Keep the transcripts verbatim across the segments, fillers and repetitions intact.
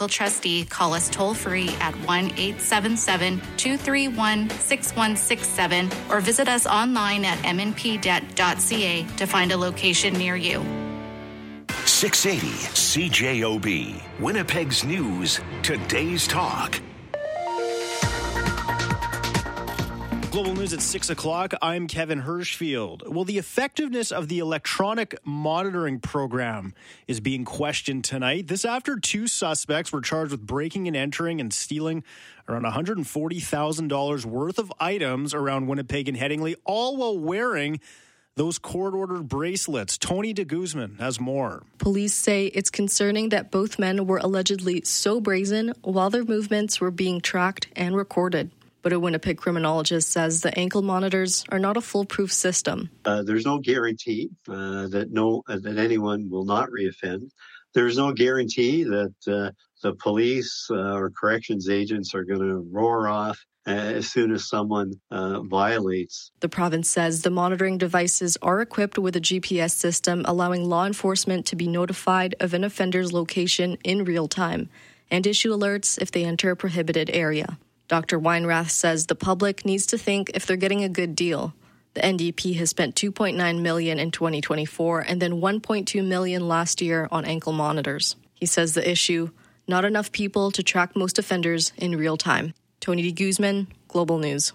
local trustee, call us toll-free at one eight seven seven, two three one, six one six seven or visit us online at m n p debt dot c a to find a location near you. six eighty C J O B, Winnipeg's News, Today's Talk. Global News at six o'clock. I'm Kevin Hirschfield. Well, the effectiveness of the electronic monitoring program is being questioned tonight. This after two suspects were charged with breaking and entering and stealing around one hundred forty thousand dollars worth of items around Winnipeg and Headingley, all while wearing those court-ordered bracelets. Tony de Guzman has more. Police say it's concerning that both men were allegedly so brazen while their movements were being tracked and recorded. But a Winnipeg criminologist says the ankle monitors are not a foolproof system. Uh, there's no guarantee uh, that no uh, that anyone will not reoffend. There's no guarantee that uh, the police uh, or corrections agents are going to roar off uh, as soon as someone uh, violates. The province says the monitoring devices are equipped with a G P S system allowing law enforcement to be notified of an offender's location in real time and issue alerts if they enter a prohibited area. Doctor Weinrath says the public needs to think if they're getting a good deal. The N D P has spent two point nine million dollars in twenty twenty-four and then one point two million dollars last year on ankle monitors. He says the issue, not enough people to track most offenders in real time. Tony de Guzman, Global News.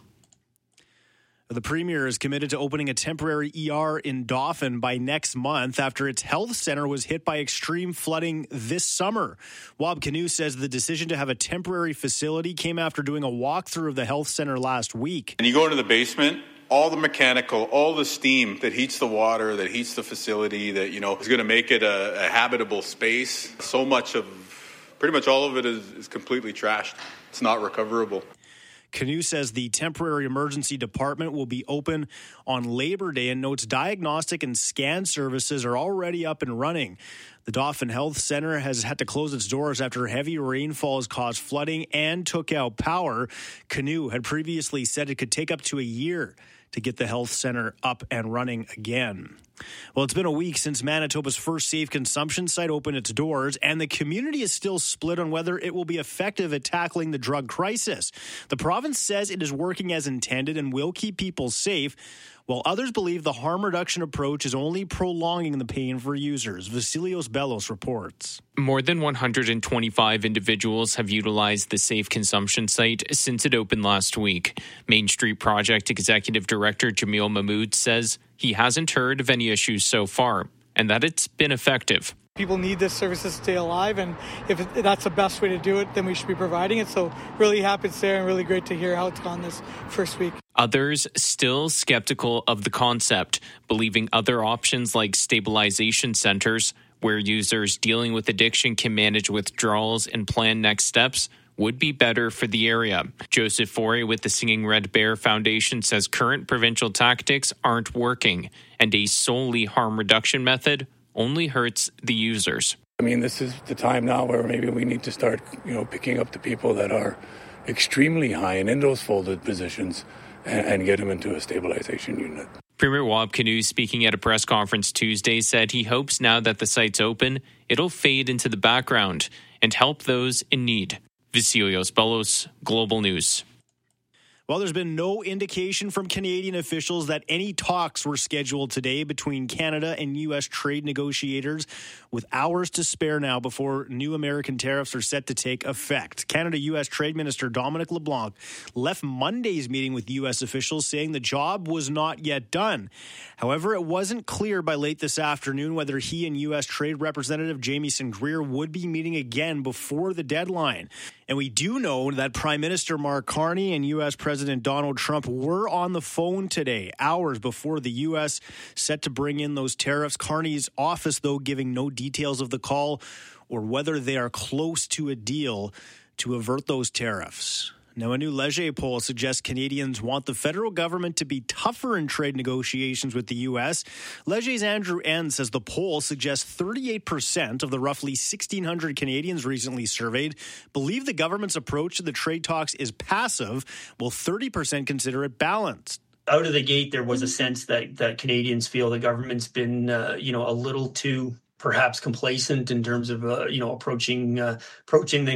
The Premier is committed to opening a temporary E R in Dauphin by next month after its health centre was hit by extreme flooding this summer. Wab Kinew says the decision to have a temporary facility came after doing a walkthrough of the health centre last week. And you go into the basement, all the mechanical, all the steam that heats the water, that heats the facility, that, you know, is going to make it a, a habitable space. So much of, pretty much all of it is, is completely trashed. It's not recoverable. Kinew says the temporary emergency department will be open on Labor Day and notes diagnostic and scan services are already up and running. The Dauphin Health Centre has had to close its doors after heavy rainfalls caused flooding and took out power. Kinew had previously said it could take up to a year to get the health centre up and running again. Well, it's been a week since Manitoba's first safe consumption site opened its doors, and the community is still split on whether it will be effective at tackling the drug crisis. The province says it is working as intended and will keep people safe, while others believe the harm reduction approach is only prolonging the pain for users. Vasilios Bellos reports. More than one hundred twenty-five individuals have utilized the safe consumption site since it opened last week. Main Street Project Executive Director Jamil Mahmood says he hasn't heard of any issues so far and that it's been effective. People need this service to stay alive, and if it, that's the best way to do it, then we should be providing it. So really happy it's there and really great to hear how it's gone this first week. Others still skeptical of the concept, believing other options like stabilization centers, where users dealing with addiction can manage withdrawals and plan next steps, would be better for the area. Joseph Forey with the Singing Red Bear Foundation says current provincial tactics aren't working, and a solely harm reduction method only hurts the users. I mean, this is the time now where maybe we need to start, you know, picking up the people that are extremely high and in those folded positions and, and get them into a stabilization unit. Premier Wab Kinew, speaking at a press conference Tuesday, said he hopes now that the site's open, it'll fade into the background and help those in need. Vasilios Bellos, Global News. Well, there's been no indication from Canadian officials that any talks were scheduled today between Canada and U S trade negotiators, with hours to spare now before new American tariffs are set to take effect. Canada-U S Trade Minister Dominic LeBlanc left Monday's meeting with U S officials saying the job was not yet done. However, it wasn't clear by late this afternoon whether he and U S Trade Representative Jamieson Greer would be meeting again before the deadline. And we do know that Prime Minister Mark Carney and U S President Donald Trump were on the phone today, hours before the U S set to bring in those tariffs. Carney's office, though, giving no details of the call or whether they are close to a deal to avert those tariffs. Now, a new Leger poll suggests Canadians want the federal government to be tougher in trade negotiations with the U S. Leger's Andrew N. says the poll suggests thirty-eight percent of the roughly sixteen hundred Canadians recently surveyed believe the government's approach to the trade talks is passive, while thirty percent consider it balanced. Out of the gate, there was a sense that, that Canadians feel the government's been, uh, you know, a little too perhaps complacent in terms of, uh, you know, approaching uh, approaching the